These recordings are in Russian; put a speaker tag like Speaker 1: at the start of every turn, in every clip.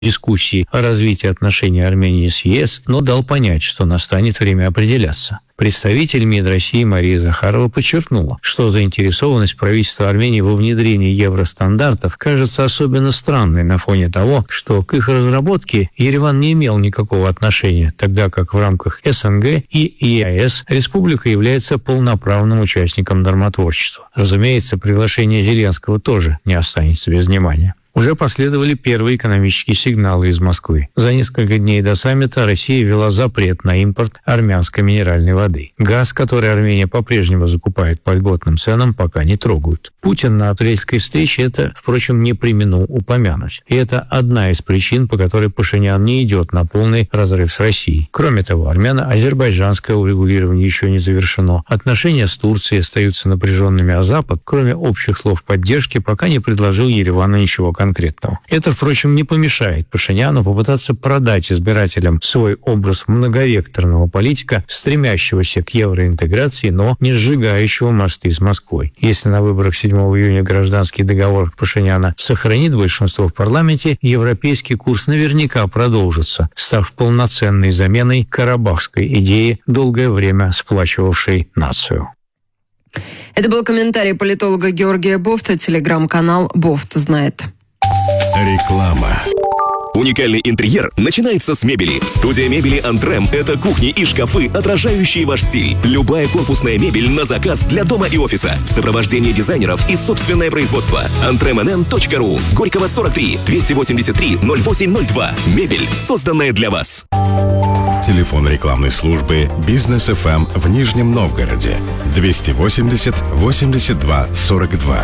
Speaker 1: дискуссии о развитии отношений Армении с ЕС, но дал понять, что настанет время определяться. Представитель МИД России Мария Захарова подчеркнула, что заинтересованность правительства Армении во внедрении евростандартов кажется особенно странной на фоне того, что к их разработке Ереван не имел никакого отношения, тогда как в рамках СНГ и ЕАЭС республика является полноправным участником нормотворчества. Разумеется, приглашение Зеленского тоже не останется без внимания. Уже последовали первые экономические сигналы из Москвы. За несколько дней до саммита Россия ввела запрет на импорт армянской минеральной воды. Газ, который Армения по-прежнему закупает по льготным ценам, пока не трогают. Путин на апрельской встрече это, впрочем, не преминул упомянуть. И это одна из причин, по которой Пашинян не идет на полный разрыв с Россией. Кроме того, армяно-азербайджанское урегулирование еще не завершено. Отношения с Турцией остаются напряженными, а Запад, кроме общих слов поддержки, пока не предложил Еревану ничего конкретного. Это, впрочем, не помешает Пашиняну попытаться продать избирателям свой образ многовекторного политика, стремящегося к евроинтеграции, но не сжигающего мосты с Москвой. Если на выборах 7 июня гражданский договор Пашиняна сохранит большинство в парламенте, европейский курс наверняка продолжится, став полноценной заменой карабахской идеи, долгое время сплачивавшей нацию.
Speaker 2: Это был комментарий политолога Георгия Бофта, телеграм-канал «Бофт знает».
Speaker 3: Реклама. Уникальный интерьер начинается с мебели. Студия мебели «Антрем» — это кухни и шкафы, отражающие ваш стиль. Любая корпусная мебель на заказ для дома и офиса. Сопровождение дизайнеров и собственное производство. antremnn.ru. Горького 43 283 0802. Мебель, созданная для вас.
Speaker 4: Телефон рекламной службы «Бизнес ФМ» в Нижнем Новгороде. 280 82 42.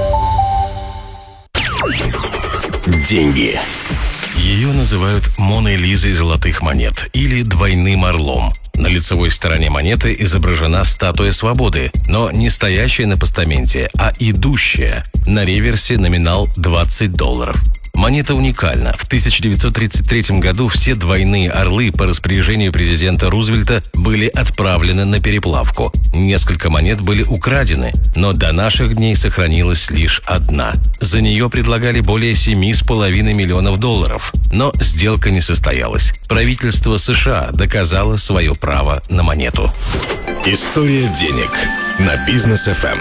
Speaker 3: Деньги.
Speaker 5: Ее называют Моной Лизой золотых монет или двойным орлом. На лицевой стороне монеты изображена статуя свободы, но не стоящая на постаменте, а идущая. На реверсе номинал $20. Монета уникальна. В 1933 году все двойные орлы по распоряжению президента Рузвельта были отправлены на переплавку. Несколько монет были украдены, но до наших дней сохранилась лишь одна. За нее предлагали более $7,5 миллионов. Но сделка не состоялась. Правительство США доказало свое право на монету.
Speaker 3: История денег на Бизнес ФМ.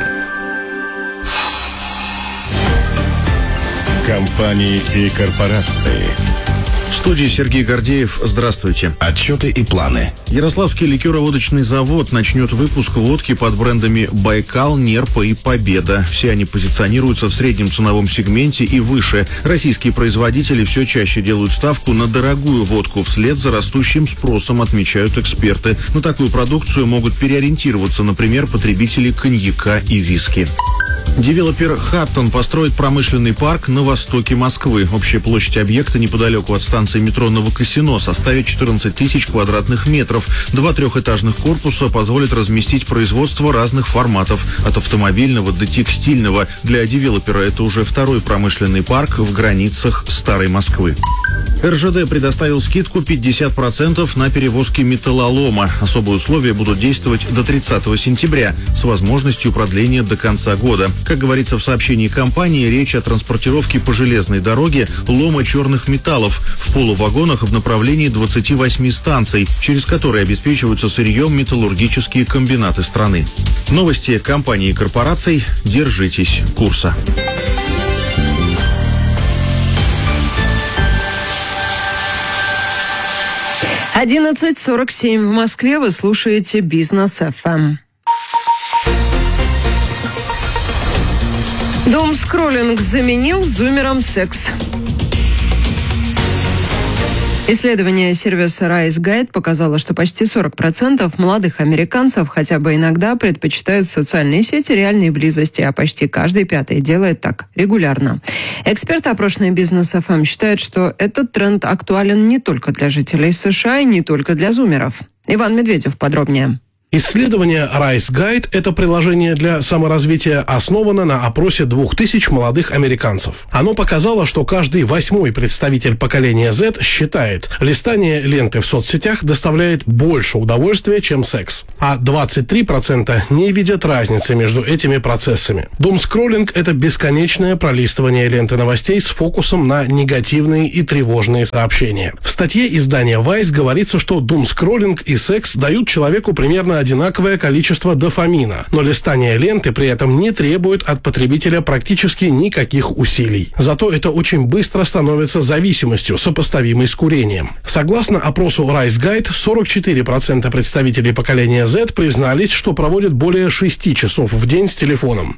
Speaker 4: Компании и корпорации.
Speaker 6: В студии Сергей Гордеев. Здравствуйте.
Speaker 3: Отчеты и планы.
Speaker 6: Ярославский ликероводочный завод начнет выпуск водки под брендами «Байкал», «Нерпа» и «Победа». Все они позиционируются в среднем ценовом сегменте и выше. Российские производители все чаще делают ставку на дорогую водку вслед за растущим спросом, отмечают эксперты. На такую продукцию могут переориентироваться, например, потребители коньяка и виски. Девелопер «Хаттон» построит промышленный парк на востоке Москвы. Общая площадь объекта неподалеку от станции метро Новокосино составит 14 тысяч квадратных метров. 2 трехэтажных корпуса позволят разместить производство разных форматов, от автомобильного до текстильного. Для девелопера это уже второй промышленный парк в границах Старой Москвы. РЖД предоставил скидку 50% на перевозки металлолома. Особые условия будут действовать до 30 сентября с возможностью продления до конца года. Как говорится в сообщении компании, речь о транспортировке по железной дороге лома черных металлов в полувагонах в направлении 28 станций, через которые обеспечиваются сырьем металлургические комбинаты страны. Новости компаний и корпораций. Держитесь курса.
Speaker 2: — 11:47 в Москве. Вы слушаете «Бизнес ФМ». Doom-скроллинг заменил зумером секс. Исследование сервиса Rise Guide показало, что почти 40% молодых американцев хотя бы иногда предпочитают социальные сети реальной близости, а почти каждый пятый делает так регулярно. Эксперты, опрошенные Бизнес ФМ, считают, что этот тренд актуален не только для жителей США и не только для зумеров. Иван Медведев подробнее.
Speaker 7: Исследование Rise Guide, это приложение для саморазвития, основано на опросе 2000 молодых американцев. Оно показало, что каждый 8-й представитель поколения Z считает, листание ленты в соцсетях доставляет больше удовольствия, чем секс. А 23% не видят разницы между этими процессами. Думскроллинг – это бесконечное пролистывание ленты новостей с фокусом на негативные и тревожные сообщения. В статье издания Vice говорится, что думскроллинг и секс дают человеку примерно одинаковое количество дофамина, но листание ленты при этом не требует от потребителя практически никаких усилий. Зато это очень быстро становится зависимостью, сопоставимой с курением. Согласно опросу Rise Guide, 44% представителей поколения Z признались, что проводят более 6 часов в день с телефоном.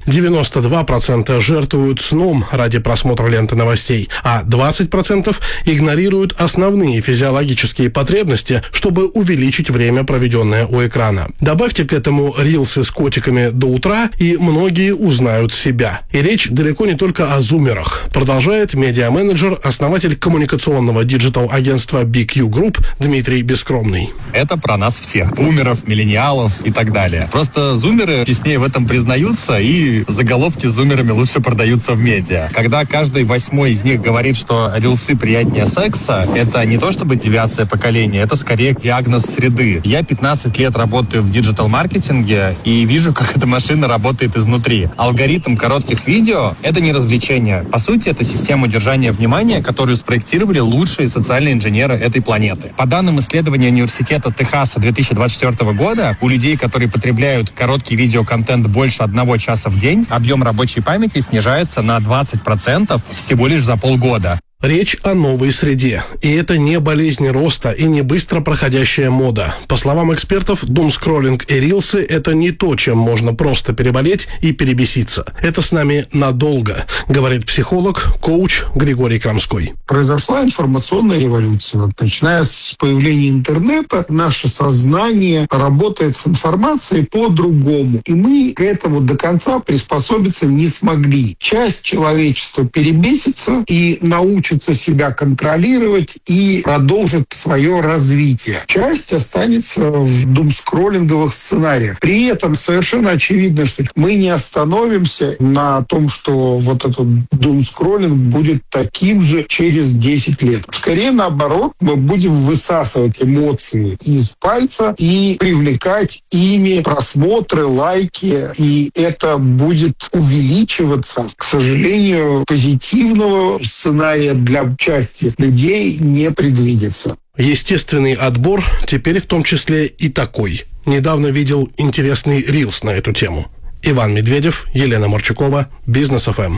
Speaker 7: 92% жертвуют сном ради просмотра ленты новостей, а 20% игнорируют основные физиологические потребности, чтобы увеличить время, проведенное у экрана. Добавьте к этому рилсы с котиками до утра, и многие узнают себя. И речь далеко не только о зумерах, продолжает медиа-менеджер, основатель коммуникационного диджитал-агентства BQ Group Дмитрий Бескромный.
Speaker 8: Это про нас всех. Бумеров, миллениалов и так далее. Просто зумеры теснее в этом признаются, и заголовки с зумерами лучше продаются в медиа. Когда каждый 8-й из них говорит, что рилсы приятнее секса, это не то чтобы девиация поколения, это скорее диагноз среды. Я 15 лет работаю в диджитал-маркетинге и вижу, как эта машина работает изнутри. Алгоритм коротких видео — это не развлечение. По сути, это система удержания внимания, которую спроектировали лучшие социальные инженеры этой планеты. По данным исследования университета Техаса 2024 года, у людей, которые потребляют короткий видеоконтент больше 1 часа в день, объем рабочей памяти снижается на 20% всего лишь за полгода.
Speaker 7: Речь о новой среде. И это не болезнь роста и не быстро проходящая мода. По словам экспертов, думскроллинг и рилсы – это не то, чем можно просто переболеть и перебеситься. Это с нами надолго, говорит психолог, коуч Григорий Крамской.
Speaker 9: Произошла информационная революция. Вот, начиная с появления интернета, наше сознание работает с информацией по-другому. И мы к этому до конца приспособиться не смогли. Часть человечества перебесится и научится себя контролировать и продолжит свое развитие. Часть останется в думскроллинговых сценариях. При этом совершенно очевидно, что мы не остановимся на том, что вот этот думскроллинг будет таким же через 10 лет. Скорее наоборот, мы будем высасывать эмоции из пальца и привлекать ими просмотры, лайки, и это будет увеличиваться. К сожалению, позитивного сценария для части людей не предвидится.
Speaker 7: Естественный отбор теперь в том числе и такой. Недавно видел интересный рилс на эту тему. Иван Медведев, Елена Марчукова, Бизнес ФМ.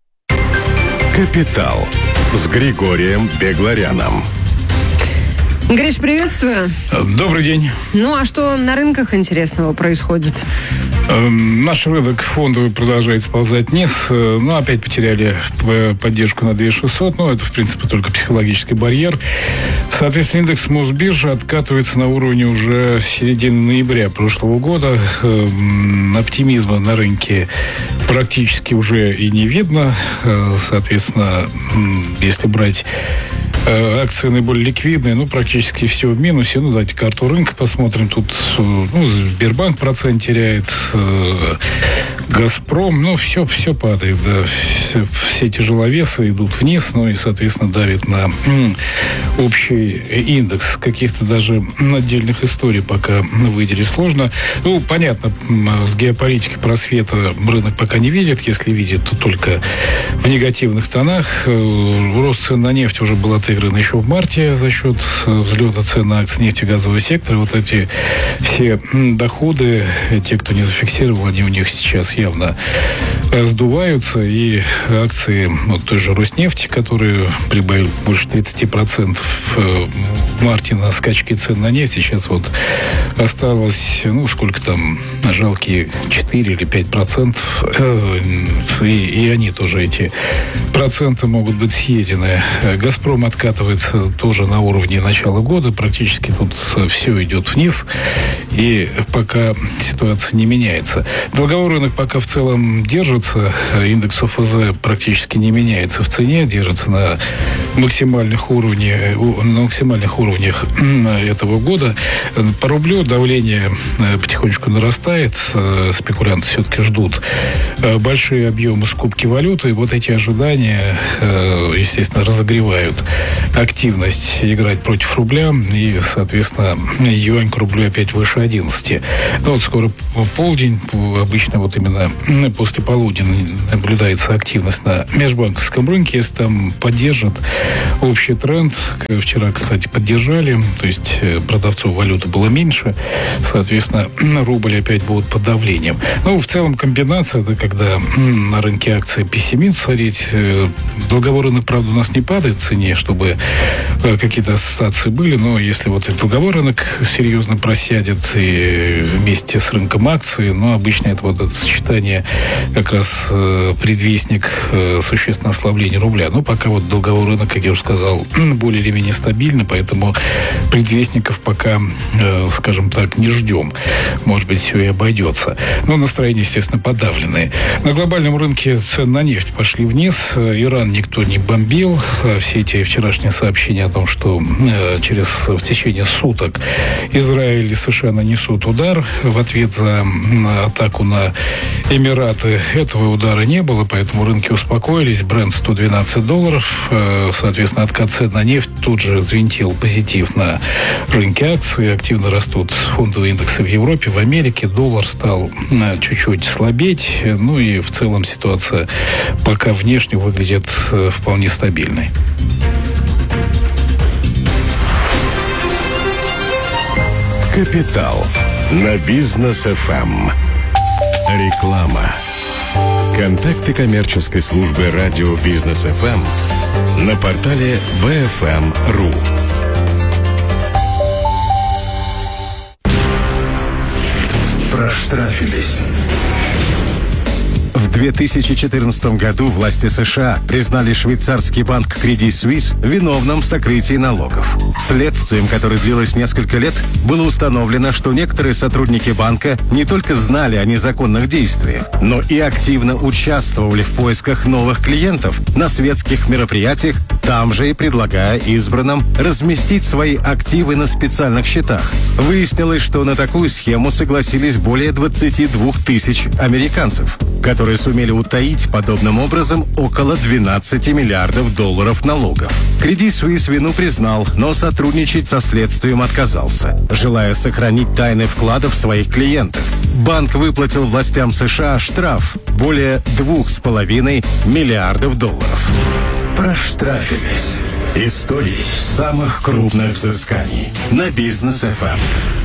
Speaker 4: «Капитал» с Григорием Бегларяном.
Speaker 2: Гриш, приветствую.
Speaker 10: Добрый день.
Speaker 2: Ну, а что на рынках интересного происходит?
Speaker 10: Наш рынок фондовый продолжает сползать вниз. Но опять потеряли поддержку на 2600. Но это, в принципе, только психологический барьер. Соответственно, индекс Мосбиржи откатывается на уровне уже середины ноября прошлого года. Оптимизма на рынке практически уже и не видно. Соответственно, если брать акции наиболее ликвидные, практически все в минусе. Давайте карту рынка посмотрим. Тут Сбербанк процент теряет, Газпром, все падает, да. Все тяжеловесы идут вниз, и, соответственно, давит на общий индекс. Каких-то даже отдельных историй пока выделить сложно. Понятно, с геополитикой просвета рынок пока не видит. Если видит, то только в негативных тонах. Рост цен на нефть уже был отыгран еще в марте за счет взлета цен на акции нефтегазового сектора. Вот эти все доходы, те, кто не зафиксировал, они у них сейчас явно сдуваются, и акции той же Роснефти, которые прибавили больше 30% в марте на скачке цен на нефть, сейчас осталось, сколько там, жалкие 4 или 5%, и они тоже, эти проценты, могут быть съедены. Газпром откатывается тоже на уровне начала года, практически тут все идет вниз, и пока ситуация не меняется. Долговой рынок пока в целом держится, индекс ОФЗ практически не меняется в цене, держится на максимальных уровнях максимальных уровнях этого года. По рублю давление потихонечку нарастает. Спекулянты все-таки ждут большие объемы скупки валюты. И вот эти ожидания, естественно, разогревают активность играть против рубля. И, соответственно, юань к рублю опять выше 11. Но вот скоро полдень. Обычно вот именно после полудня наблюдается активность на межбанковском рынке. Если там поддержат общий тренд, вчера, кстати, поддержали, то есть продавцов валюты было меньше, соответственно, рубль опять будет под давлением. Ну, в целом комбинация, это когда на рынке акций пессимизм царить. Долговой рынок, правда, у нас не падает в цене, чтобы какие-то ассоциации были, но если вот и долговой рынок серьезно просядет и вместе с рынком акций, но обычно это вот это сочетание как раз предвестник существенного ослабления рубля. Но пока вот долговой рынок, как я уже сказал, более или менее стабильный, поэтому предвестников пока, скажем так, не ждем. Может быть, все и обойдется. Но настроения, естественно, подавленные. На глобальном рынке цены на нефть пошли вниз. Иран никто не бомбил. Все эти вчерашние сообщения о том, что в течение суток Израиль и США нанесут удар в ответ за атаку на Эмираты. Этого удара не было, поэтому рынки успокоились. Брент $112. Соответственно, откат цен на нефть тут же взвинтил позитив на рынке акций. Активно растут фондовые индексы в Европе, в Америке. Доллар стал чуть-чуть слабеть. Ну и в целом ситуация пока внешне выглядит вполне стабильной.
Speaker 4: Капитал на Бизнес ФМ. Реклама. Контакты коммерческой службы радио Бизнес ФМ на портале bfm.ru. Проштрафились. В 2014 году власти США признали швейцарский банк Credit Suisse виновным в сокрытии налогов. Следствием, которое длилось несколько лет, было установлено, что некоторые сотрудники банка не только знали о незаконных действиях, но и активно участвовали в поисках новых клиентов на светских мероприятиях, там же и предлагая избранным разместить свои активы на специальных счетах. Выяснилось, что на такую схему согласились более 22 тысяч американцев, которые сумели утаить подобным образом около $12 миллиардов налогов. Credit Suisse вину признал, но сотрудничать со следствием отказался, желая сохранить тайны вкладов своих клиентов. Банк выплатил властям США штраф более $2,5 миллиардов. Проштрафились. Истории самых крупных взысканий на Бизнес ФМ.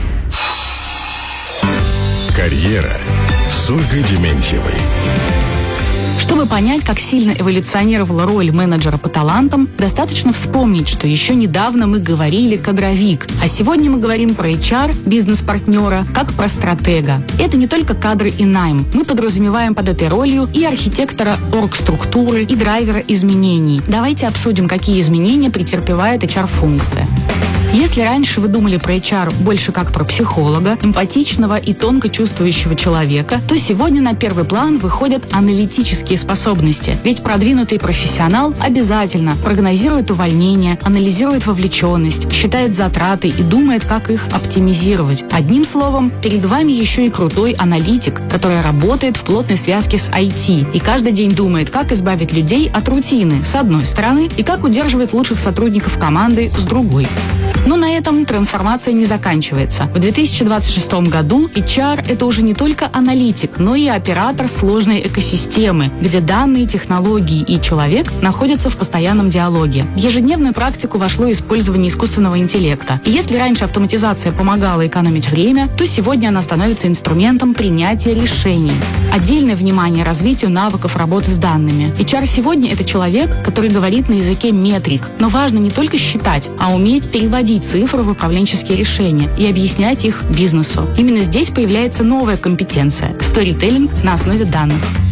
Speaker 4: Карьера с Ольгой Дементьевой.
Speaker 11: Чтобы понять, как сильно эволюционировала роль менеджера по талантам, достаточно вспомнить, что еще недавно мы говорили «кадровик», а сегодня мы говорим про HR, бизнес-партнера, как про стратега. Это не только кадры и найм. Мы подразумеваем под этой ролью и архитектора оргструктуры, и драйвера изменений. Давайте обсудим, какие изменения претерпевает HR-функция. Если раньше вы думали про HR больше как про психолога, эмпатичного и тонко чувствующего человека, то сегодня на первый план выходят аналитические способности. Ведь продвинутый профессионал обязательно прогнозирует увольнение, анализирует вовлеченность, считает затраты и думает, как их оптимизировать. Одним словом, перед вами еще и крутой аналитик, который работает в плотной связке с IT и каждый день думает, как избавить людей от рутины, с одной стороны, и как удерживать лучших сотрудников команды, с другой. Но на этом трансформация не заканчивается. В 2026 году HR – это уже не только аналитик, но и оператор сложной экосистемы, где данные, технологии и человек находятся в постоянном диалоге. В ежедневную практику вошло использование искусственного интеллекта. И если раньше автоматизация помогала экономить время, то сегодня она становится инструментом принятия решений. Отдельное внимание развитию навыков работы с данными. HR сегодня – это человек, который говорит на языке метрик. Но важно не только считать, а уметь переводить цифры в управленческие решения и объяснять их бизнесу. Именно здесь появляется новая компетенция – сторителлинг на основе данных.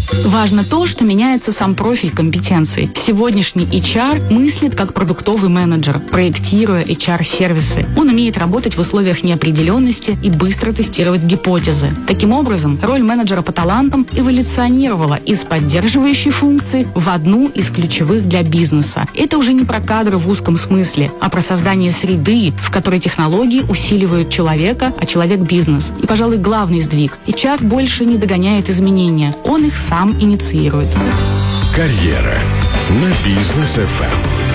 Speaker 11: Важно то, что меняется сам профиль компетенций. Сегодняшний HR мыслит как продуктовый менеджер, проектируя HR-сервисы. Он умеет работать в условиях неопределенности и быстро тестировать гипотезы. Таким образом, роль менеджера по талантам эволюционировала из поддерживающей функции в одну из ключевых для бизнеса. Это уже не про кадры в узком смысле, а про создание среды, в которой технологии усиливают человека, а человек – бизнес. И, пожалуй, главный сдвиг. HR больше не догоняет изменения. Он их сам инициирует.
Speaker 5: Карьера на Бизнес ФМ.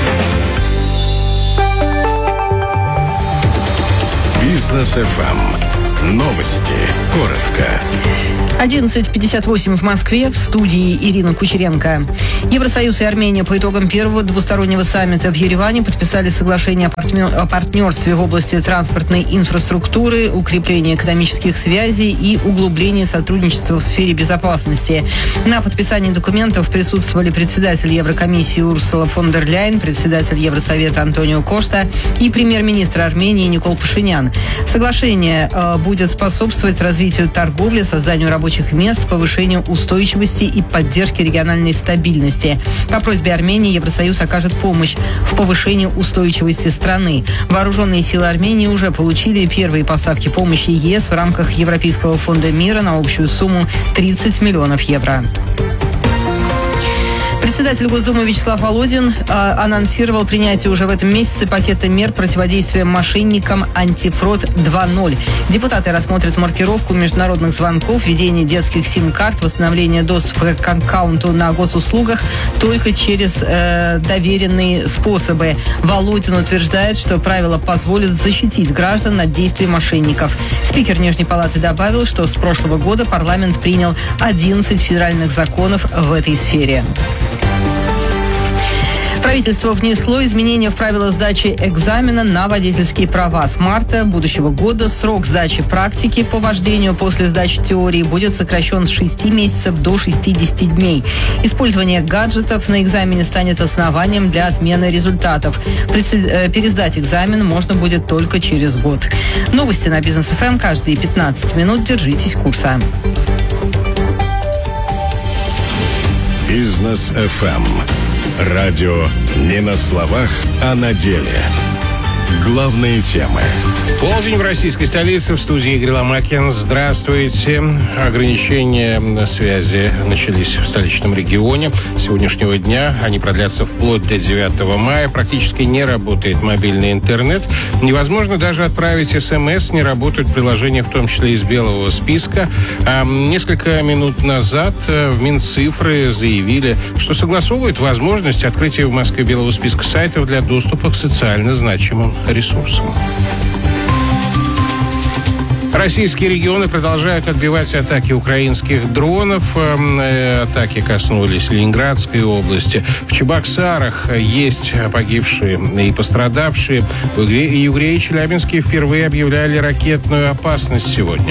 Speaker 5: Бизнес ФМ. Новости. Коротко.
Speaker 12: 11:58 в Москве. В студии Ирина Кучеренко. Евросоюз и Армения по итогам первого двустороннего саммита в Ереване подписали соглашение о партнерстве в области транспортной инфраструктуры, укрепления экономических связей и углубления сотрудничества в сфере безопасности. На подписании документов присутствовали председатель Еврокомиссии Урсула фон дер Ляйен, председатель Евросовета Антонио Кошта и премьер-министр Армении Никол Пашинян. Соглашение будет способствовать развитию торговли, созданию рабочих мест, повышению устойчивости и поддержке региональной стабильности. По просьбе Армении Евросоюз окажет помощь в повышении устойчивости страны. Вооруженные силы Армении уже получили первые поставки помощи ЕС в рамках Европейского фонда мира на общую сумму 30 миллионов евро. Председатель Госдумы Вячеслав Володин анонсировал принятие уже в этом месяце пакета мер противодействия мошенникам «Антифрод 2.0». Депутаты рассмотрят маркировку международных звонков, введение детских сим-карт, восстановление доступа к аккаунту на госуслугах только через доверенные способы. Володин утверждает, что правила позволят защитить граждан от действий мошенников. Спикер Нижней палаты добавил, что с прошлого года парламент принял 11 федеральных законов в этой сфере. Правительство внесло изменения в правила сдачи экзамена на водительские права. С марта будущего года срок сдачи практики по вождению после сдачи теории будет сокращен с 6 месяцев до 60 дней. Использование гаджетов на экзамене станет основанием для отмены результатов. Пересдать экзамен можно будет только через год. Новости на Бизнес ФМ каждые 15 минут. Держитесь курса.
Speaker 5: Бизнес ФМ. Радио не на словах, а на деле. Главные темы.
Speaker 13: Полдень в российской столице. В студии Игорь Ломакин. Здравствуйте. Ограничения связи начались в столичном регионе. С сегодняшнего дня они продлятся вплоть до 9 мая. Практически не работает мобильный интернет. Невозможно даже отправить СМС. Не работают приложения, в том числе из белого списка. Несколько минут назад в Минцифры заявили, что согласовывают возможность открытия в Москве белого списка сайтов для доступа к социально значимым ресурсам. Российские регионы продолжают отбивать атаки украинских дронов. Атаки коснулись Ленинградской области. В Чебоксарах есть погибшие и пострадавшие. В Югре и Челябинске впервые объявляли ракетную опасность сегодня.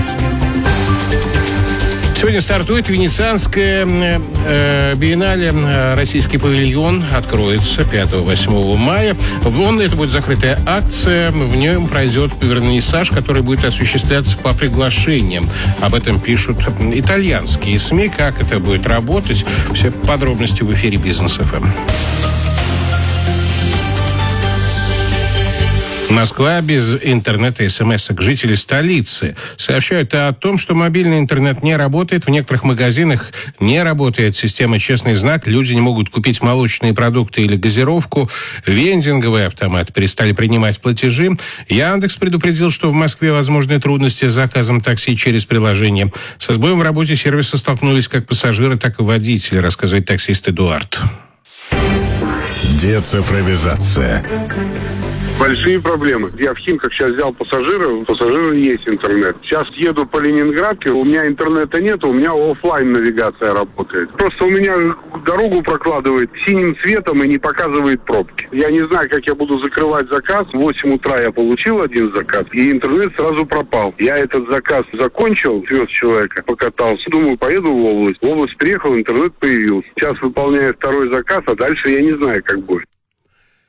Speaker 13: Сегодня стартует Венецианское биеннале. Российский павильон откроется 5-8 мая. Это будет закрытая акция. В нем пройдет вернисаж, который будет осуществляться по приглашениям. Об этом пишут итальянские СМИ. Как это будет работать? Все подробности в эфире Бизнес ФМ. Москва без интернета и смс-ок. Жители столицы сообщают о том, что мобильный интернет не работает. В некоторых магазинах не работает система «Честный знак». Люди не могут купить молочные продукты или газировку. Вендинговые автоматы перестали принимать платежи. Яндекс предупредил, что в Москве возможны трудности с заказом такси через приложение. Со сбоем в работе сервиса столкнулись как пассажиры, так и водители, рассказывает таксист Эдуард.
Speaker 5: Децифровизация.
Speaker 14: Большие проблемы. Я в Химках сейчас взял пассажира, у пассажира есть интернет. Сейчас еду по Ленинградке, у меня интернета нет, у меня офлайн навигация работает. Просто у меня дорогу прокладывает синим цветом и не показывает пробки. Я не знаю, как я буду закрывать заказ. В 8 утра я получил один заказ, и интернет сразу пропал. Я этот заказ закончил, вез человека, покатался. Думаю, поеду в область. В область приехал, интернет появился. Сейчас выполняю второй заказ, а дальше я не знаю, как будет.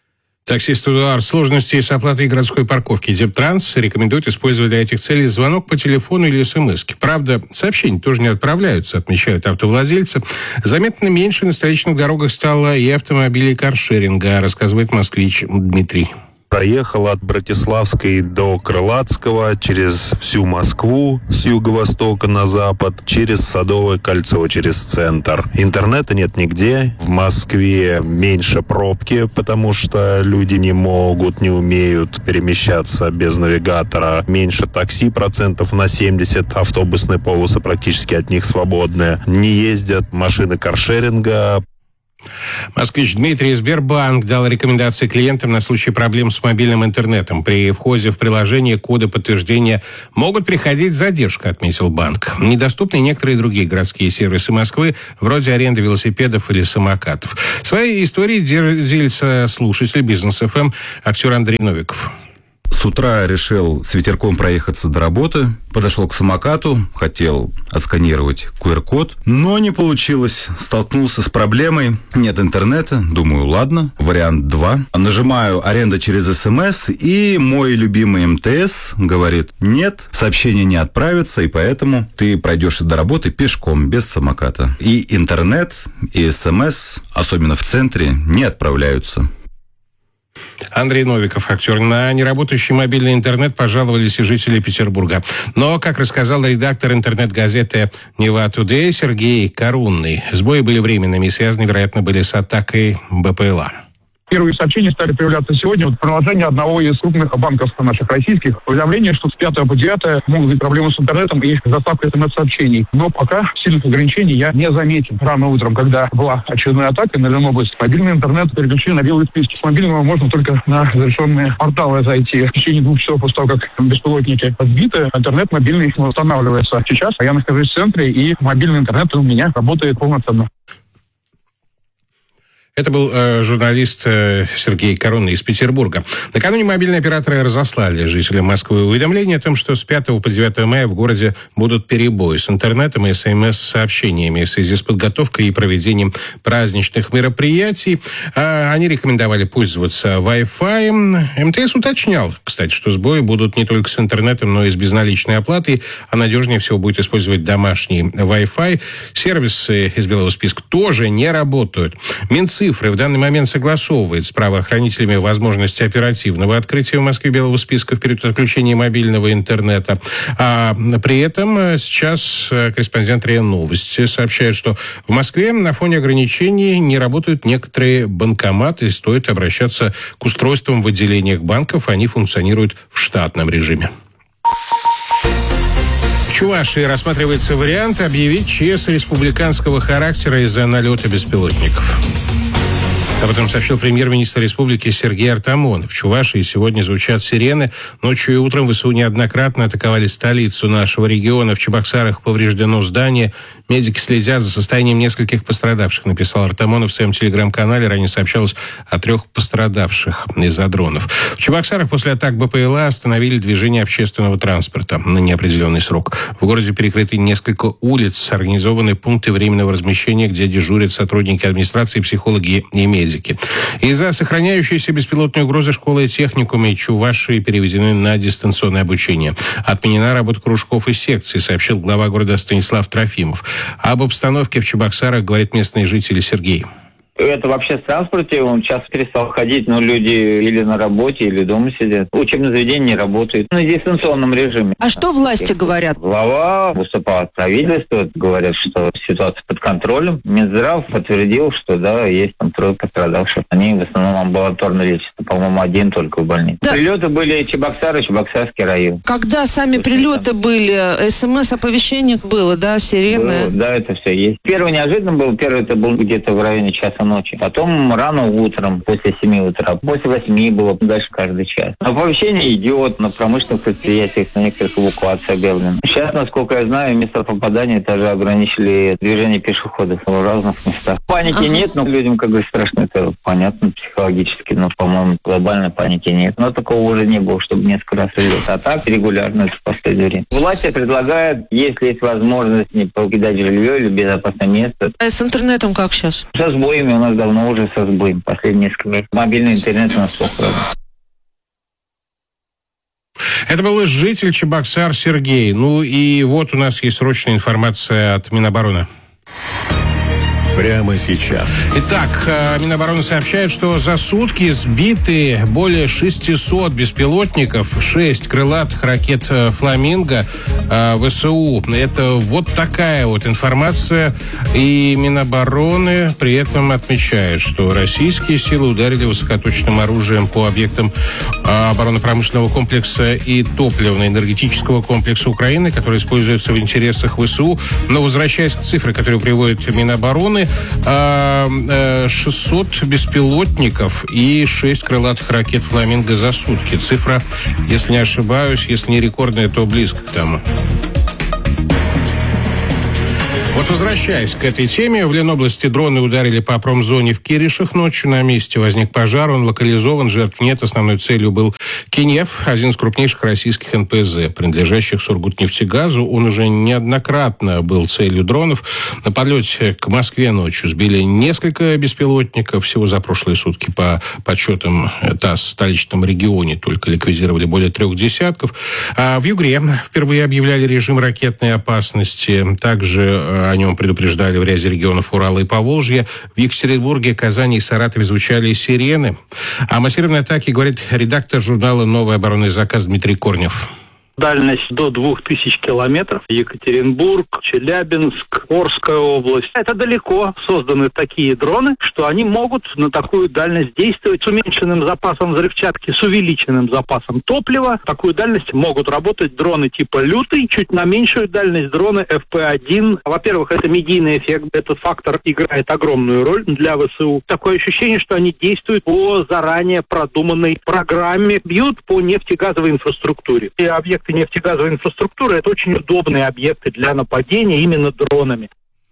Speaker 13: Таксист Эдуард, сложности с оплатой городской парковки. Дептранс рекомендует использовать для этих целей звонок по телефону или смс-ки. Правда, сообщения тоже не отправляются, отмечают автовладельцы. Заметно меньше на столичных дорогах стало и автомобилей каршеринга, рассказывает москвич Дмитрий.
Speaker 15: Проехал от Братиславской до Крылатского, через всю Москву с юго-востока на запад, через Садовое кольцо, через центр. Интернета нет нигде. В Москве меньше пробки, потому что люди не могут, не умеют перемещаться без навигатора. Меньше такси, процентов на 70. Автобусные полосы практически от них свободны. Не ездят машины каршеринга.
Speaker 13: Москвич Дмитрий. Сбербанк дал рекомендации клиентам на случай проблем с мобильным интернетом. При входе в приложение коды подтверждения могут приходить задержка, отметил банк. Недоступны некоторые другие городские сервисы Москвы, вроде аренды велосипедов или самокатов. Своей историей делится слушатель Бизнес ФМ, актер Андрей Новиков.
Speaker 16: С утра решил с ветерком проехаться до работы, подошел к самокату, хотел отсканировать QR-код, но не получилось. Столкнулся с проблемой. Нет интернета. Думаю, ладно, вариант 2. Нажимаю «Аренда через СМС», и мой любимый МТС говорит: нет, сообщение не отправится, и поэтому ты пройдешь до работы пешком, без самоката. И интернет, и СМС, особенно в центре, не отправляются.
Speaker 13: Андрей Новиков, актер. На неработающий мобильный интернет пожаловались и жители Петербурга. Но, как рассказал редактор интернет-газеты «Нева Тудей» Сергей Корунный, сбои были временными и связаны, вероятно, были с атакой БПЛА.
Speaker 17: Первые сообщения стали появляться сегодня. Вот приложение одного из крупных банков наших российских. Уведомление, что с 5 по 9 могут быть проблемы с интернетом и заставка СМС-сообщений. Но пока сильных ограничений я не заметил. Рано утром, когда была очередная атака на Ленобласть, мобильный интернет переключили на белые списки. С мобильного можно только на разрешенные порталы зайти. В течение 2 часов после того, как беспилотники сбиты, интернет мобильный восстанавливается. Сейчас я нахожусь в центре, и мобильный интернет у меня работает полноценно.
Speaker 13: Это был журналист Сергей Корунный из Петербурга. Накануне мобильные операторы разослали жителям Москвы уведомление о том, что с 5 по 9 мая в городе будут перебои с интернетом и СМС-сообщениями в связи с подготовкой и проведением праздничных мероприятий. Они рекомендовали пользоваться Wi-Fi. МТС уточнял, кстати, что сбои будут не только с интернетом, но и с безналичной оплатой, а надежнее всего будет использовать домашний Wi-Fi. Сервисы из белого списка тоже не работают. Минцифры в данный момент согласовывает с правоохранителями возможности оперативного открытия в Москве белого списка в период отключения мобильного интернета. А при этом сейчас корреспондент РИА Новости сообщает, что в Москве на фоне ограничений не работают некоторые банкоматы. Стоит обращаться к устройствам в отделениях банков. Они функционируют в штатном режиме. В Чувашии рассматривается вариант объявить ЧС республиканского характера из-за налета беспилотников. Об этом сообщил премьер-министр республики Сергей Артамонов. В Чувашии сегодня звучат сирены. Ночью и утром ВСУ неоднократно атаковали столицу нашего региона. В Чебоксарах повреждено здание. Медики следят за состоянием нескольких пострадавших, написал Артамонов в своем телеграм-канале. Ранее сообщалось о 3 пострадавших из-за дронов. В Чебоксарах после атак БПЛА остановили движение общественного транспорта на неопределенный срок. В городе перекрыты несколько улиц, организованы пункты временного размещения, где дежурят сотрудники администрации, психологи и медики. Из-за сохраняющейся беспилотной угрозы школы и техникумы Чувашии переведены на дистанционное обучение. Отменена работа кружков и секций, сообщил глава города Станислав Трофимов. Об обстановке в Чебоксарах говорит местный житель Сергей.
Speaker 18: Это вообще в транспорте, он сейчас перестал ходить, но люди или на работе, или дома сидят. Учебное заведение не работает на дистанционном режиме.
Speaker 19: А что власти говорят?
Speaker 18: Глава выступал от правительства, говорят, что ситуация под контролем. Минздрав подтвердил, что да, есть там 3 пострадавших. Они в основном амбулаторно лечатся, по-моему, 1 только в больнице. Да. Прилеты были Чебоксары, Чебоксарский район.
Speaker 19: Когда сами прилеты были, СМС-оповещение было, да, сирены?
Speaker 18: Было, да, это все есть. Первый неожиданно был, первый это был где-то в районе часа ночи. Потом рано утром, после 7 утра. После 8 было, дальше каждый час. Оповещение идет на промышленных предприятиях, на некоторых эвакуация объявлена. Сейчас, насколько я знаю, место попадания даже ограничили движение пешеходов в разных местах. Паники нет, но людям, как бы, страшно, это понятно психологически, но, по-моему, глобальной паники нет. Но такого уже не было, чтобы несколько раз лет. А так регулярно это в последнее время. Власти предлагают, если есть возможность, не покидать жилье или безопасное место.
Speaker 19: А с интернетом как сейчас?
Speaker 18: Со сбоями у нас давно уже со сбоем, последние несколько месяцев. Мобильный интернет у нас плохо работает.
Speaker 13: Это был житель Чебоксар Сергей. Ну и вот у нас есть срочная информация от Минобороны.
Speaker 3: Прямо сейчас.
Speaker 13: Итак, Минобороны сообщает, что за сутки сбиты более 600 беспилотников, 6 крылатых ракет «Фламинго» ВСУ. Это вот такая вот информация. И Минобороны при этом отмечает, что российские силы ударили высокоточным оружием по объектам оборонно-промышленного комплекса и топливно-энергетического комплекса Украины, которые используются в интересах ВСУ. Но возвращаясь к цифре, которую приводит Минобороны, 600 беспилотников и 6 крылатых ракет «Фламинго» за сутки. Цифра, если не ошибаюсь, если не рекордная, то близко к тому. Вот возвращаясь к этой теме, в Ленобласти дроны ударили по промзоне в Киришах ночью. На месте возник пожар, он локализован, жертв нет. Основной целью был Кинев, один из крупнейших российских НПЗ, принадлежащих Сургутнефтегазу. Он уже неоднократно был целью дронов. На подлете к Москве ночью сбили несколько беспилотников. Всего за прошлые сутки, по подсчетам ТАСС, в столичном регионе только ликвидировали более 3 десятков. А в Югре впервые объявляли режим ракетной опасности. Также о нем предупреждали в ряде регионов Урала и Поволжья. В Екатеринбурге, Казани и Саратове звучали сирены. О массированной атаке говорит редактор журнала «Новый оборонный заказ» Дмитрий Корнев.
Speaker 20: Дальность до 2000 километров. Екатеринбург, Челябинск, Орская область. Это далеко созданы такие дроны, что они могут на такую дальность действовать с уменьшенным запасом взрывчатки, с увеличенным запасом топлива. Такую дальность могут работать дроны типа «Лютый», чуть на меньшую дальность дроны FP1. Во-первых, это медийный эффект. Этот фактор играет огромную роль для ВСУ. Такое ощущение, что они действуют по заранее продуманной программе, бьют по нефтегазовой инфраструктуре. И объекты нефтегазовой инфраструктуры — это очень удобные объекты для нападения именно дронами.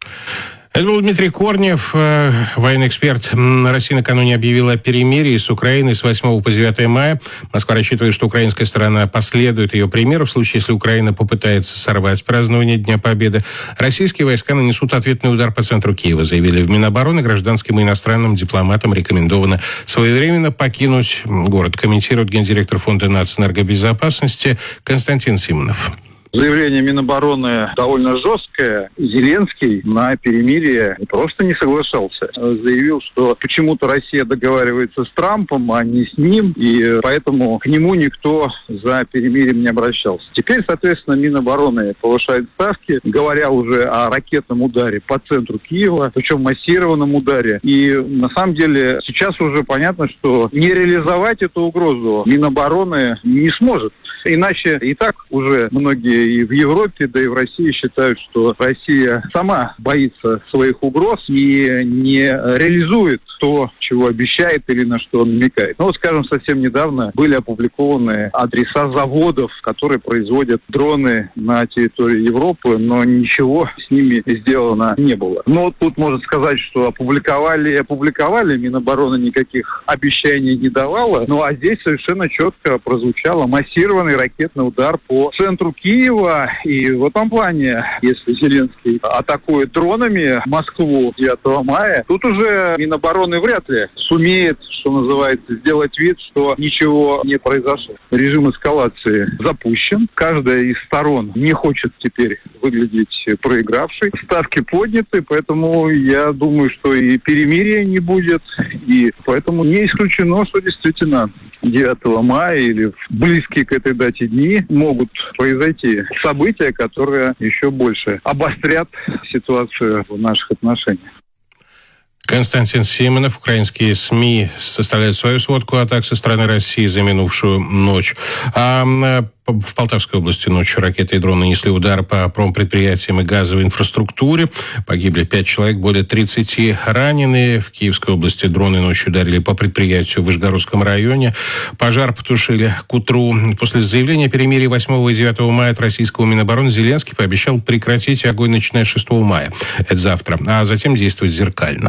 Speaker 13: Это был Дмитрий Корнев, военный эксперт. Россия накануне объявила о перемирии с Украиной с 8 по 9 мая. Москва рассчитывает, что украинская сторона последует ее примеру в случае, если Украина попытается сорвать празднование Дня Победы. Российские войска нанесут ответный удар по центру Киева, заявили в Минобороны. Гражданским и иностранным дипломатам рекомендовано своевременно покинуть город, комментирует гендиректор Фонда нацэнергобезопасности Константин Симонов.
Speaker 21: Заявление Минобороны довольно жесткое. Зеленский на перемирие просто не соглашался. Заявил, что почему-то Россия договаривается с Трампом, а не с ним, и поэтому к нему никто за перемирием не обращался. Теперь, соответственно, Минобороны повышает ставки, говоря уже о ракетном ударе по центру Киева, причем массированном ударе. И на самом деле сейчас уже понятно, что не реализовать эту угрозу Минобороны не сможет. Иначе и так уже многие и в Европе, да и в России считают, что Россия сама боится своих угроз и не реализует то, чего обещает или на что намекает. Ну вот, скажем, совсем недавно были опубликованы адреса заводов, которые производят дроны на территории Европы, но ничего с ними сделано не было. Ну вот тут можно сказать, что опубликовали, Минобороны никаких обещаний не давала, ну а здесь совершенно четко прозвучало массированный ракетный удар по центру Киева. И в этом плане, если Зеленский атакует дронами Москву 9 мая, тут уже Минобороны вряд ли сумеет, что называется, сделать вид, что ничего не произошло. Режим эскалации запущен. Каждая из сторон не хочет теперь выглядеть проигравшей. Ставки подняты, поэтому я думаю, что и перемирия не будет. И поэтому не исключено, что действительно 9 мая или в близкие к этой дате дни могут произойти события, которые еще больше обострят ситуацию в наших отношениях.
Speaker 13: Константин Симонов. Украинские СМИ составляют свою сводку атак со стороны России за минувшую ночь. В Полтавской области ночью ракеты и дроны нанесли удар по промпредприятиям и газовой инфраструктуре. Погибли 5 человек, более 30 ранены. В Киевской области дроны ночью ударили по предприятию в Вышгородском районе. Пожар потушили к утру. После заявления о перемирии 8 и 9 мая от российского Минобороны Зеленский пообещал прекратить огонь, начиная с 6 мая. Это завтра. А затем действовать зеркально.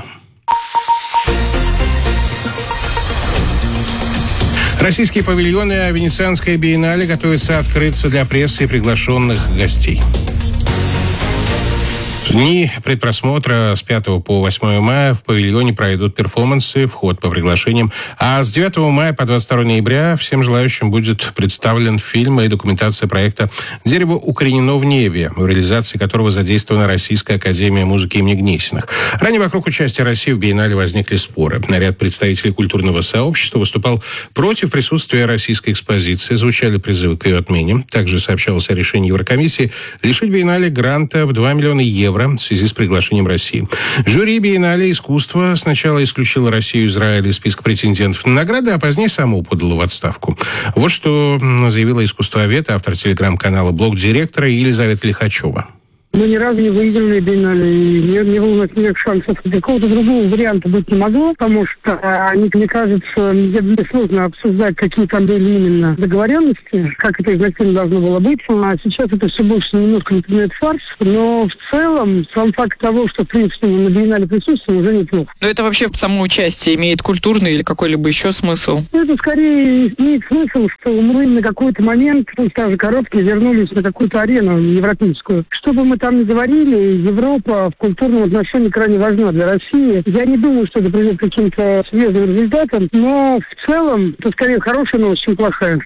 Speaker 13: Российские павильоны Венецианской биеннале готовятся открыться для прессы и приглашенных гостей. Дни предпросмотра с 5 по 8 мая в павильоне пройдут перформансы, вход по приглашениям. А с 9 мая по 22 ноября всем желающим будет представлен фильм и документация проекта «Дерево укоренено в небе», в реализации которого задействована Российская академия музыки имени Гнесиных. Ранее вокруг участия России в биеннале возникли споры. Ряд представителей культурного сообщества выступал против присутствия российской экспозиции. Звучали призывы к ее отмене. Также сообщалось о решении Еврокомиссии лишить биеннале гранта в 2 миллиона евро в связи с приглашением России. Жюри биеннале искусства сначала исключило Россию и Израиль из списка претендентов на награды, а позднее само подало в отставку. Вот что заявила искусствовед, автор телеграм-канала «Блог-директора» Елизавета Лихачева.
Speaker 1: Мы ни разу не выиграли на биеннале, и не было никаких шансов. Какого-то другого варианта быть не могло, потому что, мне кажется, сложно обсуждать, какие там были именно договоренности, как это изначально должно было быть. А сейчас это все больше немножко напоминает фарс, но в целом сам факт того, что, в принципе, на биеннале присутствуем, уже неплохо.
Speaker 22: Но это вообще само участие имеет культурный или какой-либо еще смысл?
Speaker 1: Это скорее имеет смысл, что мы на какой-то момент, пусть даже короткий, вернулись на какую-то арену европейскую. Чтобы мы там не говорили, Европа в культурном отношении крайне важна для России. Я не думаю, что это приведет к каким-то серьезным результатам, но в целом это скорее хорошая новость, чем плохая.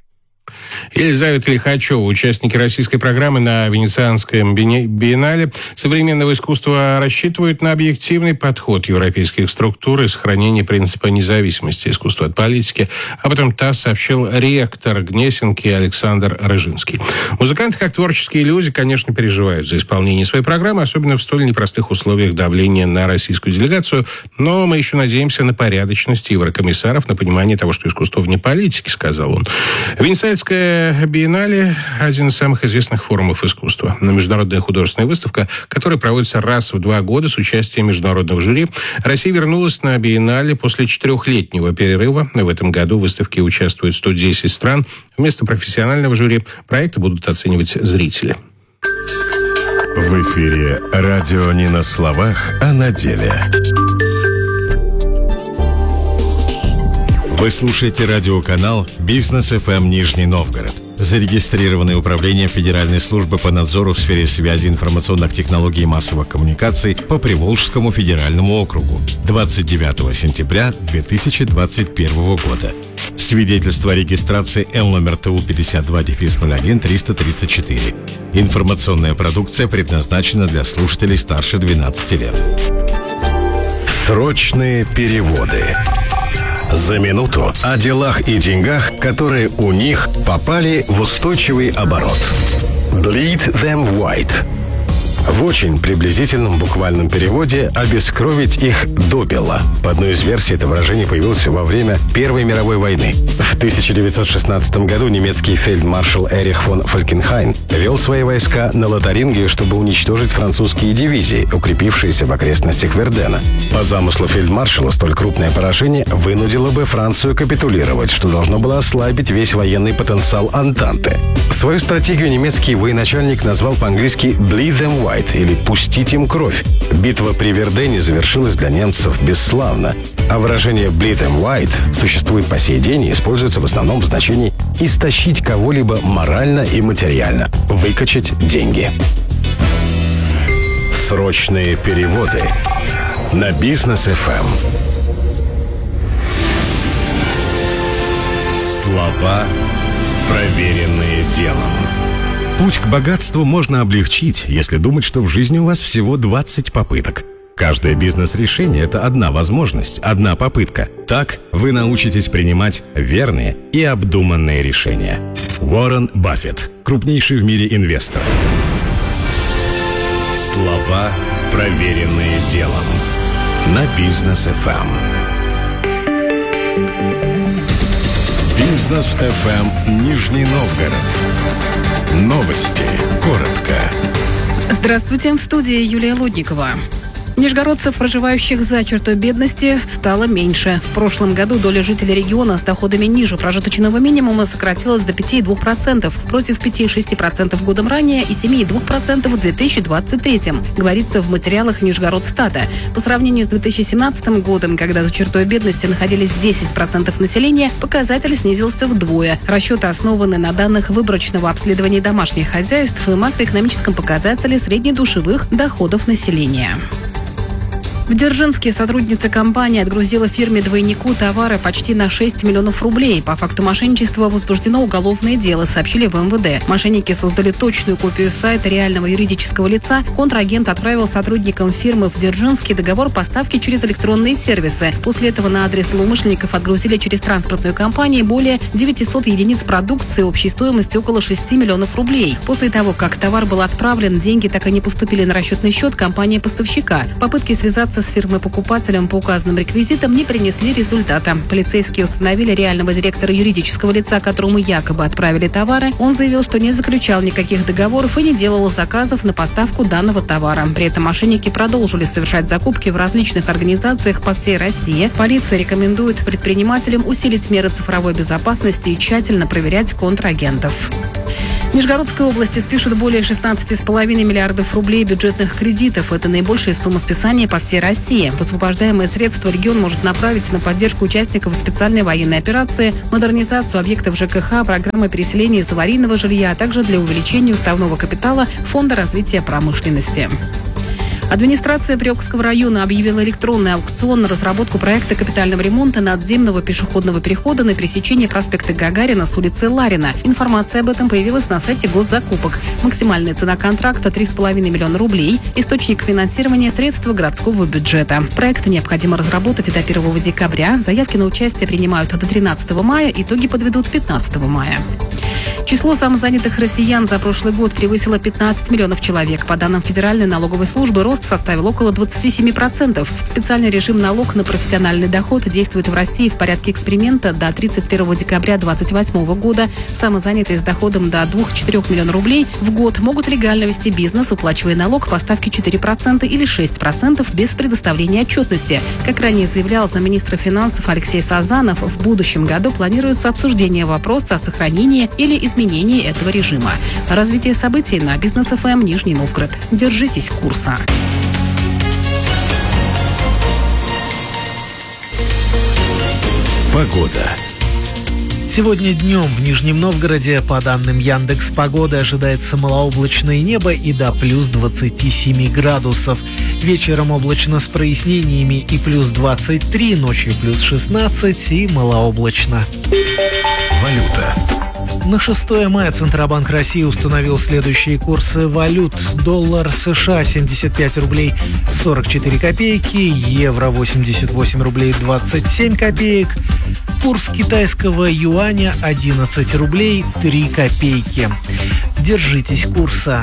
Speaker 13: Елизавета Лихачева, участники российской программы на Венецианском биеннале современного искусства, рассчитывают на объективный подход европейских структур и сохранение принципа независимости искусства от политики. Об этом ТАСС сообщил ректор Гнесинки Александр Рыжинский. Музыканты, как творческие люди, конечно, переживают за исполнение своей программы, особенно в столь непростых условиях давления на российскую делегацию. Но мы еще надеемся на порядочность еврокомиссаров, на понимание того, что искусство вне политики, сказал он. Венецианская биеннале – один из самых известных форумов искусства. Международная художественная выставка, которая проводится раз в 2 года с участием международного жюри. Россия вернулась на биеннале после 4-летнего перерыва. В этом году в выставке участвуют 110 стран. Вместо профессионального жюри проекты будут оценивать зрители.
Speaker 4: В эфире радио не на словах, а на деле. Вы слушаете радиоканал «Бизнес ФМ Нижний Новгород», зарегистрированное управлением Федеральной службы по надзору в сфере связи, информационных технологий и массовых коммуникаций по Приволжскому федеральному округу 29 сентября 2021 года. Свидетельство о регистрации Л номер ТУ 52-01-334. Информационная продукция предназначена для слушателей старше 12 лет. Срочные переводы. За минуту о делах и деньгах, которые у них попали в устойчивый оборот. Bleed them white. В очень приблизительном буквальном переводе «обескровить их добело». По одной из версий это выражение появилось во время Первой мировой войны. В 1916 году немецкий фельдмаршал Эрих фон Фалькенхайн вел свои войска на Лотарингию, чтобы уничтожить французские дивизии, укрепившиеся в окрестностях Вердена. По замыслу фельдмаршала столь крупное поражение вынудило бы Францию капитулировать, что должно было ослабить весь военный потенциал Антанты. Свою стратегию немецкий военачальник назвал по-английски «bleed them white», или «пустить им кровь». Битва при Вердене завершилась для немцев бесславно, а выражение «bleed them white» существует по сей день и используется в основном в значении «истощить кого-либо морально и материально», «выкачать деньги». Срочные переводы на Бизнес ФМ. Слова, проверенные делом. Путь к богатству можно облегчить, если думать, что в жизни у вас всего 20 попыток. Каждое бизнес-решение – это одна возможность, одна попытка. Так вы научитесь принимать верные и обдуманные решения. Уоррен Баффет, крупнейший в мире инвестор. Слова, проверенные делом. На Бизнес ФМ. Бизнес ФМ Нижний Новгород. Новости. Коротко.
Speaker 23: Здравствуйте, в студии Юлия Лудникова.
Speaker 6: Нижегородцев, проживающих за чертой бедности, стало меньше. В прошлом году доля жителей региона с доходами ниже прожиточного минимума сократилась до 5,2%, против 5,6% годом ранее и 7,2% в 2023, говорится в материалах Нижегородстата. По сравнению с 2017 годом, когда за чертой бедности находились 10% населения, показатель снизился вдвое. Расчеты основаны на данных выборочного обследования домашних хозяйств и макроэкономическом показателе среднедушевых доходов населения. В Дзержинске сотрудница компании отгрузила фирме-двойнику товары почти на 6 миллионов рублей. По факту мошенничества возбуждено уголовное дело, сообщили в МВД. Мошенники создали точную копию сайта реального юридического лица. Контрагент отправил сотрудникам фирмы в Дзержинске договор поставки через электронные сервисы. После этого на адрес злоумышленников отгрузили через транспортную компанию более 900 единиц продукции общей стоимостью около 6 миллионов рублей. После того, как товар был отправлен, деньги так и не поступили на расчетный счет компании-поставщика. Попытки связаться с фирмой-покупателем по указанным реквизитам не принесли результата. Полицейские установили реального директора юридического лица, которому якобы отправили товары. Он заявил, что не заключал никаких договоров и не делал заказов на поставку данного товара. При этом мошенники продолжили совершать закупки в различных организациях по всей России. Полиция рекомендует предпринимателям усилить меры цифровой безопасности и тщательно проверять контрагентов. В Нижегородской области спишут более 16,5 миллиардов рублей бюджетных кредитов. Это наибольшая сумма списания по всей России. Высвобождаемые средства регион может направить на поддержку участников специальной военной операции, модернизацию объектов ЖКХ, программы переселения из аварийного жилья, а также для увеличения уставного капитала Фонда развития промышленности. Администрация Приокского района объявила электронный аукцион на разработку проекта капитального ремонта надземного пешеходного перехода на пересечении проспекта Гагарина с улицы Ларина. Информация об этом появилась на сайте госзакупок. Максимальная цена контракта – 3,5 миллиона рублей. Источник финансирования – средства городского бюджета. Проект необходимо разработать до 1 декабря. Заявки на участие принимают до 13 мая. Итоги подведут 15 мая. Число самозанятых россиян за прошлый год превысило 15 миллионов человек. По данным Федеральной налоговой службы, рост составил около 27%. Специальный режим налог на профессиональный доход действует в России в порядке эксперимента до 31 декабря 2028 года. Самозанятые с доходом до 2-4 миллионов рублей в год могут легально вести бизнес, уплачивая налог по ставке 4% или 6% без предоставления отчетности. Как ранее заявлял замминистра финансов Алексей Сазанов, в будущем году планируется обсуждение вопроса о сохранении или изменении этого режима. Развитие событий на Бизнес ФМ Нижний Новгород. Держитесь курса.
Speaker 3: Погода.
Speaker 8: Сегодня днем в Нижнем Новгороде, по данным Яндекс.Погоды, ожидается малооблачное небо и до плюс 27 градусов. Вечером облачно с прояснениями и плюс 23, ночью плюс 16 и малооблачно.
Speaker 3: Валюта.
Speaker 8: На 6 мая Центробанк России установил следующие курсы валют. Доллар США 75 рублей 44 копейки, евро 88 рублей 27 копеек, курс китайского юаня 11 рублей 3 копейки. Держитесь курса.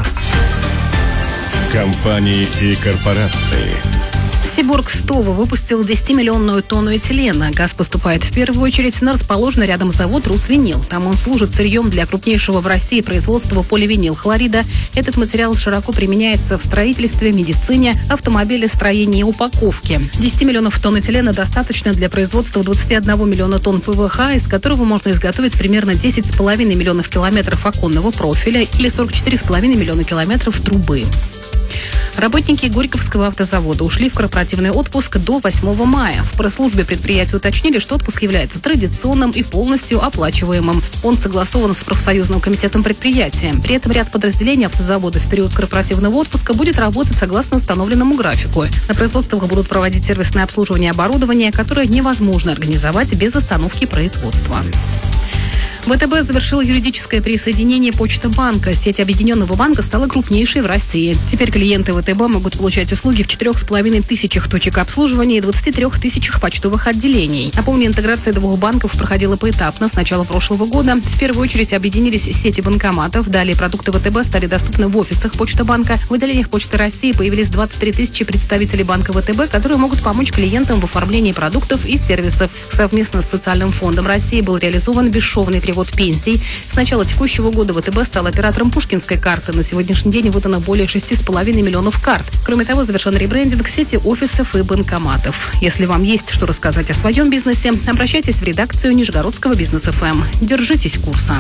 Speaker 3: Компании и корпорации.
Speaker 6: Сиборг Стово выпустил 10-миллионную тонну этилена. Газ поступает в первую очередь на расположенный рядом завод «Русвинил». Там он служит сырьем для крупнейшего в России производства поливинилхлорида. Этот материал широко применяется в строительстве, медицине, автомобилестроении и упаковке. 10 миллионов тонн этилена достаточно для производства 21 миллиона тонн ПВХ, из которого можно изготовить примерно 10,5 миллионов километров оконного профиля или 44,5 миллиона километров трубы. Работники Горьковского автозавода ушли в корпоративный отпуск до 8 мая. В пресс-службе предприятия уточнили, что отпуск является традиционным и полностью оплачиваемым. Он согласован с профсоюзным комитетом предприятия. При этом ряд подразделений автозавода в период корпоративного отпуска будет работать согласно установленному графику. На производствах будут проводить сервисное обслуживание оборудования, которое невозможно организовать без остановки производства. ВТБ завершил юридическое присоединение Почта-банка. Сеть объединенного банка стала крупнейшей в России. Теперь клиенты ВТБ могут получать услуги в 4,5 тысячах точек обслуживания и 23 тысячах почтовых отделений. Напомню, интеграция двух банков проходила поэтапно с начала прошлого года. В первую очередь объединились сети банкоматов. Далее продукты ВТБ стали доступны в офисах Почта-банка. В отделениях Почты России появились 23 тысячи представителей банка ВТБ, которые могут помочь клиентам в оформлении продуктов и сервисов. Совместно с Социальным фондом России был реализован бесшовный перевод перевод пенсий. С начала текущего года ВТБ стал оператором Пушкинской карты. На сегодняшний день выдано более 6,5 миллионов карт. Кроме того, завершен ребрендинг сети офисов и банкоматов. Если вам есть что рассказать о своем бизнесе, обращайтесь в редакцию Нижегородского Бизнес ФМ. Держитесь курса.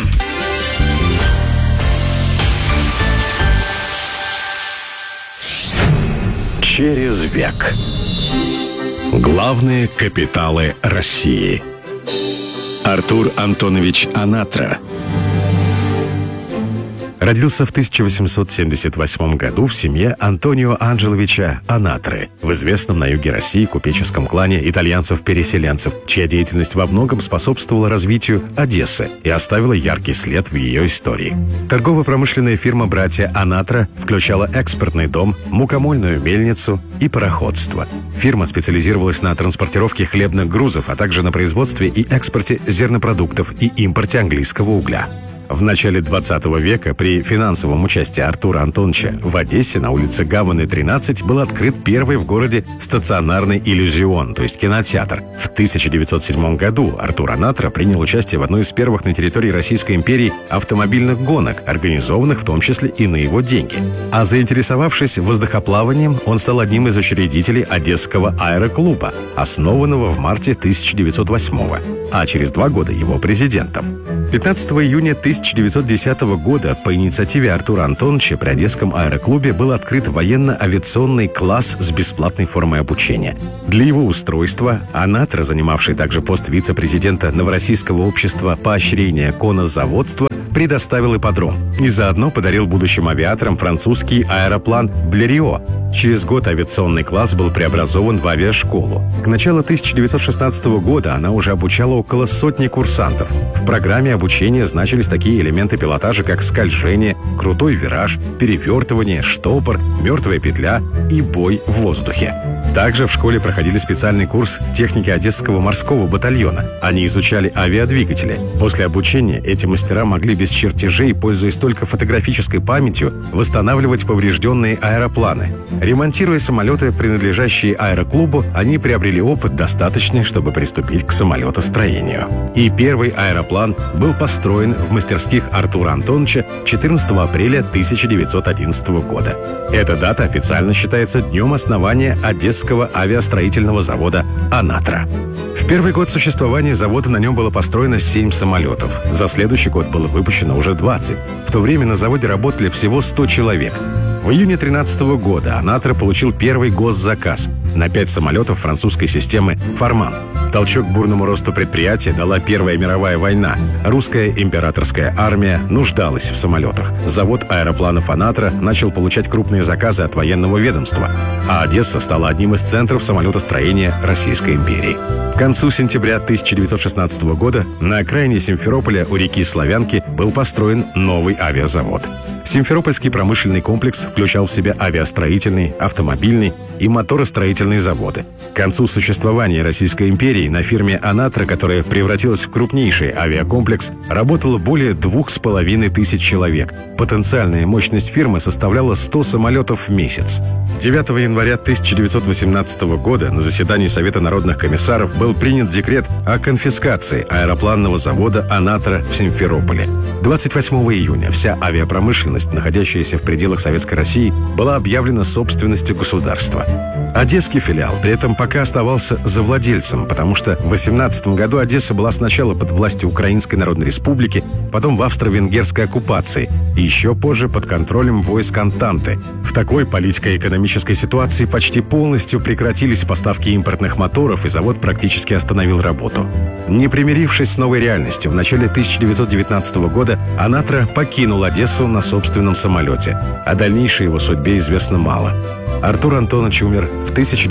Speaker 7: Через век. Главные капиталы России. Артур Антонович Анатра.
Speaker 4: Родился в 1878 году в семье Антонио Анджеловича Анатры в известном на юге России купеческом клане итальянцев-переселенцев, чья деятельность во многом способствовала развитию Одессы и оставила яркий след в ее истории. Торгово-промышленная фирма «Братья Анатра» включала экспортный дом, мукомольную мельницу и пароходство. Фирма специализировалась на транспортировке хлебных грузов, а также на производстве и экспорте зернопродуктов и импорте английского угля. В начале 20 века при финансовом участии Артура Антоновича в Одессе на улице Гаваны, 13 был открыт первый в городе стационарный иллюзион, то есть кинотеатр. В 1907 году Артур Анатра принял участие в одной из первых на территории Российской империи автомобильных гонок, организованных в том числе и на его деньги. А заинтересовавшись воздухоплаванием, он стал одним из учредителей Одесского аэроклуба, основанного в марте 1908 а через 2 года его президентом. 15 июня 1910 года по инициативе Артура Антоновича при Одесском аэроклубе был открыт военно-авиационный класс с бесплатной формой обучения. Для его устройства Анатра, занимавший также пост вице-президента Новороссийского общества поощрения конозаводства, предоставил ипподром и заодно подарил будущим авиаторам французский аэроплан «Блерио». Через год авиационный класс был преобразован в авиашколу. К началу 1916 года она уже обучала около 100 курсантов. В программе обучения значились такие элементы пилотажа, как скольжение, крутой вираж, перевертывание, штопор, мертвая петля и бой в воздухе. Также в школе проходили специальный курс техники Одесского морского батальона. Они изучали авиадвигатели. После обучения эти мастера могли без чертежей, пользуясь только фотографической памятью, восстанавливать поврежденные аэропланы. Ремонтируя самолеты, принадлежащие аэроклубу, они приобрели опыт, достаточный, чтобы приступить к самолетостроению. И первый аэроплан был построен в мастерских Артура Антоновича 14 апреля 1911 года. Эта дата официально считается днем основания Одесского авиастроительного завода «Анатра». В первый год существования завода на нем было построено 7 самолетов. За следующий год было выпущено уже 20. В то время на заводе работали всего 100 человек. В июне 2013 года Анатра получил первый госзаказ на 5 самолетов французской системы «Фарман». Толчок бурному росту предприятия дала Первая мировая война. Русская императорская армия нуждалась в самолетах. Завод аэропланов «Анатра» начал получать крупные заказы от военного ведомства, а Одесса стала одним из центров самолетостроения Российской империи. К концу сентября 1916 года на окраине Симферополя у реки Славянки был построен новый авиазавод. Симферопольский промышленный комплекс включал в себя авиастроительный, автомобильный и моторостроительные заводы. К концу существования Российской империи на фирме «Анатра», которая превратилась в крупнейший авиакомплекс, работало более 2500 человек. Потенциальная мощность фирмы составляла 100 самолетов в месяц. 9 января 1918 года на заседании Совета народных комиссаров был принят декрет о конфискации аэропланного завода «Анатра» в Симферополе. 28 июня вся авиапромышленность, находящаяся в пределах Советской России, была объявлена собственностью государства. Одесский филиал при этом пока оставался завладельцем, потому что в 18 году Одесса была сначала под властью Украинской Народной Республики, потом в австро-венгерской оккупации и еще позже под контролем войск Антанты. В такой политико-экономической ситуации почти полностью прекратились поставки импортных моторов, и завод практически остановил работу. Не примирившись с новой реальностью, в начале 1919 года Анатра покинул Одессу на собственном самолете. О дальнейшей его судьбе известно мало. Артур Антонович умер в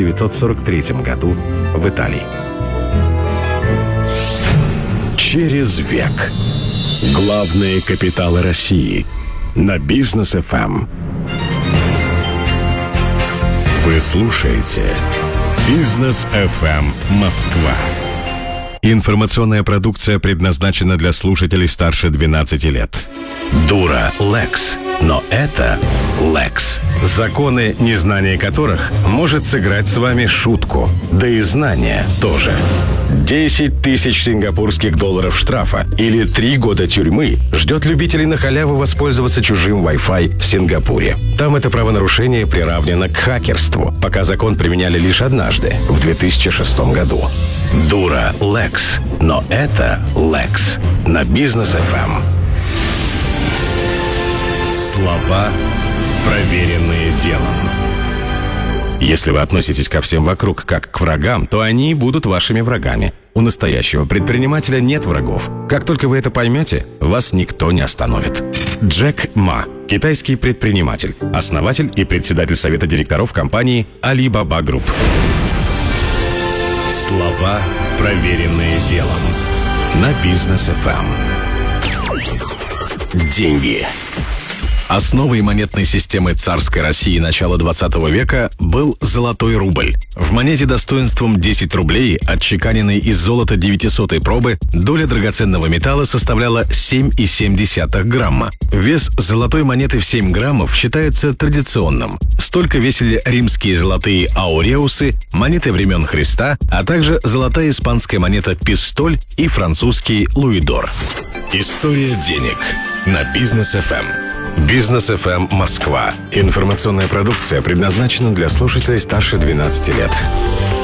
Speaker 4: 1943 году в Италии.
Speaker 7: Через век. Главные капиталы России на Бизнес ФМ. Вы слушаете Бизнес ФМ Москва.
Speaker 4: Информационная продукция предназначена для слушателей старше 12 лет.
Speaker 7: Дура Лекс. Но это Лекс.
Speaker 4: Законы, незнание которых может сыграть с вами шутку. Да и знание тоже.
Speaker 7: 10 тысяч сингапурских долларов штрафа или 3 года тюрьмы ждет любителей на халяву воспользоваться чужим Wi-Fi в Сингапуре. Там это правонарушение приравнено к хакерству, пока закон применяли лишь однажды, в 2006 году. Дура Lex. Но это Lex. На Бизнес FM. Слова, проверенные делом. Если вы относитесь ко всем вокруг как к врагам, то они будут вашими врагами. У настоящего предпринимателя нет врагов. Как только вы это поймете, вас никто не остановит. Джек Ма. Китайский предприниматель. Основатель и председатель совета директоров компании Alibaba Group. Слова, проверенные делом. На Бизнес FM. Деньги. Основой монетной системы царской России начала 20 века был золотой рубль. В монете достоинством 10 рублей, отчеканенной из золота 900-й пробы, доля драгоценного металла составляла 7,7 грамма. Вес золотой монеты в 7 граммов считается традиционным. Столько весили римские золотые ауреусы, монеты времен Христа, а также золотая испанская монета пистоль и французский луидор. История денег на Бизнес FM. Бизнес FM Москва. Информационная продукция предназначена для слушателей старше 12 лет.